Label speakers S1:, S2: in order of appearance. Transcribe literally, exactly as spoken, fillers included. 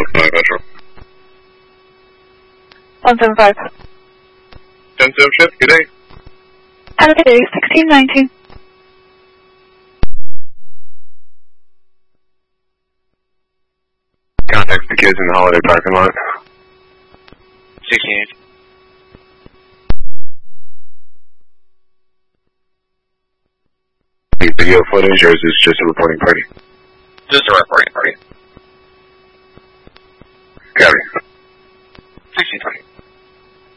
S1: five Metro.
S2: one seven five.
S1: ten seven shift, good day.
S2: Have a good day, sixteen nineteen.
S1: Contact the kids in the holiday parking lot.
S3: sixteen.
S1: Video footage, or is this just a reporting party?
S3: Just a reporting party.
S1: Copy.
S3: sixteen twenty.